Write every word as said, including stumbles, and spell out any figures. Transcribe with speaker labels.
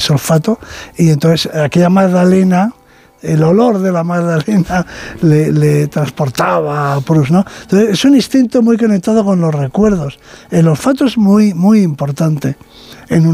Speaker 1: ese olfato, y entonces aquella magdalena, el olor de la magdalena le, le transportaba a Proust, ¿no? Entonces es un instinto muy conectado con los recuerdos. El olfato es muy, muy importante en un